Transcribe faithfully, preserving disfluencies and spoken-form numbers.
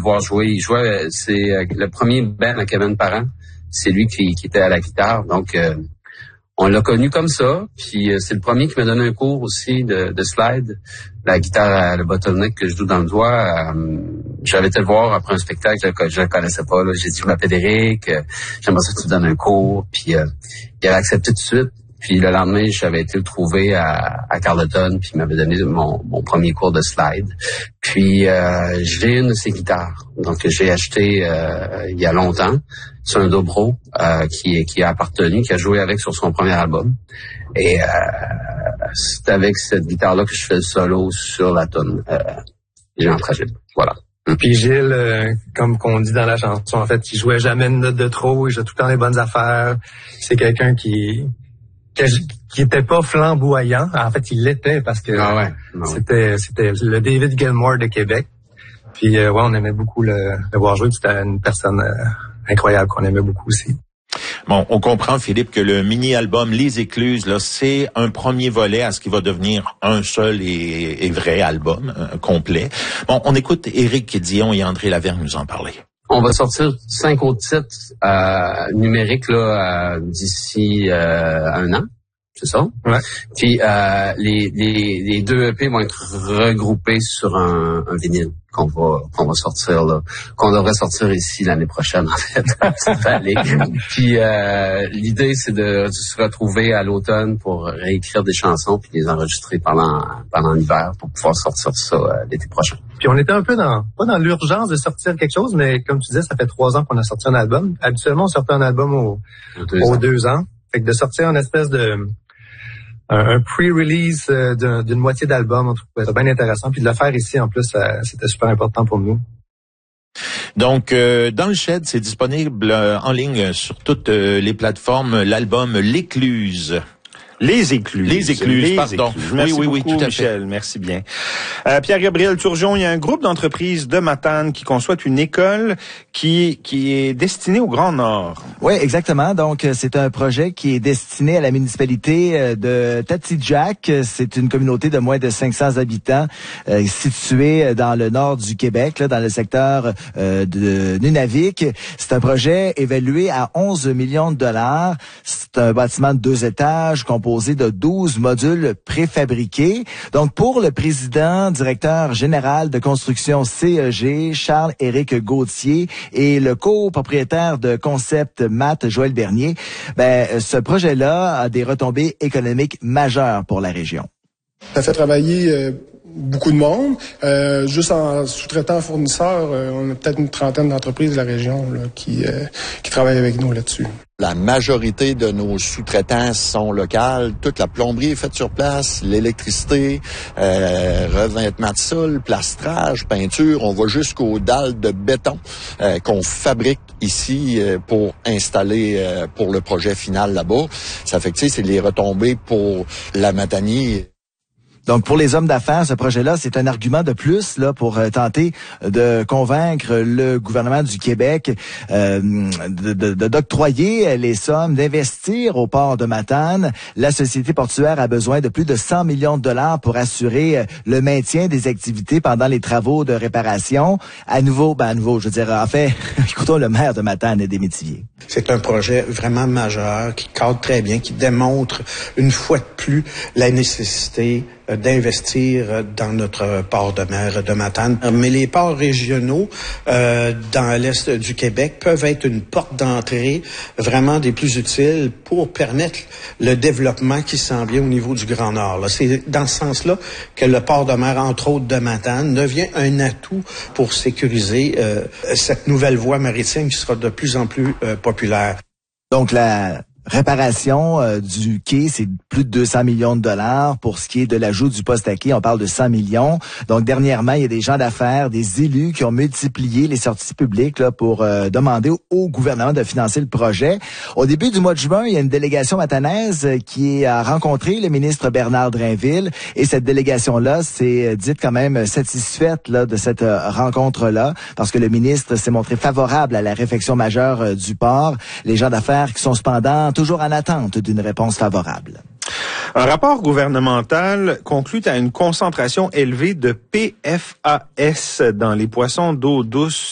voir jouer. Il jouait, c'est le premier band à Kevin Parent. C'est lui qui, qui était à la guitare. Donc, euh, on l'a connu comme ça. Puis euh, c'est le premier qui m'a donné un cours aussi de, de slide, la guitare à le bottleneck que je joue dans le doigt. Euh, j'avais été le voir après un spectacle que je ne connaissais pas. Là. J'ai dit, je m'appelle Eric, euh, j'aimerais ça que tu me donnes un cours. Puis euh, il avait accepté tout de suite. Puis le lendemain, j'avais été le trouver à, à Carleton, puis il m'avait donné mon, mon premier cours de slide. Puis euh, j'ai une de ses guitares, donc j'ai acheté euh, il y a longtemps. C'est un Dobro euh, qui qui a appartenu, qui a joué avec sur son premier album. Et euh, c'est avec cette guitare-là que je fais le solo sur la tune euh, Géant Fragile. Voilà. Puis Gilles, euh, comme qu'on dit dans la chanson, en fait, il jouait jamais une note de trop, il jouait tout le temps les bonnes affaires. C'est quelqu'un qui qui était pas flamboyant. En fait, il l'était parce que ah ouais, ah c'était ouais. c'était le David Gilmour de Québec. Puis euh, ouais, on aimait beaucoup le, le voir jouer. C'était une personne euh, incroyable qu'on aimait beaucoup aussi. Bon, on comprend, Philippe, que le mini-album Les Écluses, là, c'est un premier volet à ce qui va devenir un seul et, et vrai album euh, complet. Bon, on écoute Éric Dion et André Lavergne nous en parler. On va sortir cinq autres titres euh, numériques là euh, d'ici euh, un an, c'est ça? Ouais. Puis euh, les, les les deux E P vont être regroupés sur un, un vinyle qu'on va qu'on va sortir là, qu'on devrait sortir ici l'année prochaine en fait. Puis euh, l'idée c'est de se retrouver à l'automne pour réécrire des chansons puis les enregistrer pendant pendant l'hiver pour pouvoir sortir ça euh, l'été prochain. Puis on était un peu dans, pas dans l'urgence de sortir quelque chose, mais comme tu disais, ça fait trois ans qu'on a sorti un album. Habituellement, on sortait un album au, deux aux ans. deux ans. Fait que de sortir une espèce de, un, un pre-release euh, d'un, d'une moitié d'album, on trouvait ça bien intéressant. Puis de le faire ici, en plus, ça, c'était super important pour nous. Donc, euh, dans le Shed, c'est disponible euh, en ligne sur toutes euh, les plateformes, l'album L'Écluse. Les Écluses. Les Écluses, Les pardon. Écluses. Merci oui, oui, beaucoup, oui, tout à Michel. fait. Merci bien. Euh, Pierre-Gabriel Turgeon, il y a un groupe d'entreprises de Matane qui conçoit une école qui qui est destinée au Grand Nord. Oui, exactement. Donc, c'est un projet qui est destiné à la municipalité de Tatijac. C'est une communauté de moins de cinq cents habitants euh, située dans le nord du Québec, là, dans le secteur euh, de Nunavik. C'est un projet évalué à onze millions de dollars. C'est un bâtiment de deux étages composé de douze modules préfabriqués. Donc, pour le président, directeur général de construction C E G, Charles-Éric Gauthier, et le copropriétaire de Concept Matt, Joël Bernier, ben, ce projet-là a des retombées économiques majeures pour la région. Ça fait travailler euh, beaucoup de monde. Euh, juste en sous-traitant fournisseurs, euh, on a peut-être une trentaine d'entreprises de la région là, qui, euh, qui travaillent avec nous là-dessus. La majorité de nos sous-traitants sont locales. Toute la plomberie est faite sur place, l'électricité, euh, revêtement de sol, plastrage, peinture. On va jusqu'aux dalles de béton euh, qu'on fabrique ici euh, pour installer euh, pour le projet final là-bas. Ça fait que, tu sais, c'est les retombées pour la Matanie. Donc, pour les hommes d'affaires, ce projet-là, c'est un argument de plus là pour euh, tenter de convaincre le gouvernement du Québec euh, de, de, de d'octroyer les sommes, d'investir au port de Matane. La société portuaire a besoin de plus de cent millions de dollars pour assurer le maintien des activités pendant les travaux de réparation. À nouveau, ben à nouveau, je veux dire, en fait, écoutons le maire de Matane et des Métiviers. C'est un projet vraiment majeur qui cadre très bien, qui démontre une fois de plus la nécessité d'investir dans notre port de mer de Matane. Mais les ports régionaux euh, dans l'est du Québec peuvent être une porte d'entrée vraiment des plus utiles pour permettre le développement qui s'en vient au niveau du Grand Nord. Là. C'est dans ce sens-là que le port de mer, entre autres de Matane, devient un atout pour sécuriser euh, cette nouvelle voie maritime qui sera de plus en plus euh, populaire. Donc, la réparation euh, du quai, c'est plus de deux cents millions de dollars. Pour ce qui est de l'ajout du poste à quai, on parle de cent millions. Donc, dernièrement, il y a des gens d'affaires, des élus qui ont multiplié les sorties publiques là, pour euh, demander au, au gouvernement de financer le projet. Au début du mois de juin, il y a une délégation matanaise qui a rencontré le ministre Bernard Drainville. Et cette délégation-là s'est dite quand même satisfaite là, de cette euh, rencontre-là, parce que le ministre s'est montré favorable à la réfection majeure euh, du port. Les gens d'affaires qui sont cependant toujours en attente d'une réponse favorable. Un rapport gouvernemental conclut à une concentration élevée de P F A S dans les poissons d'eau douce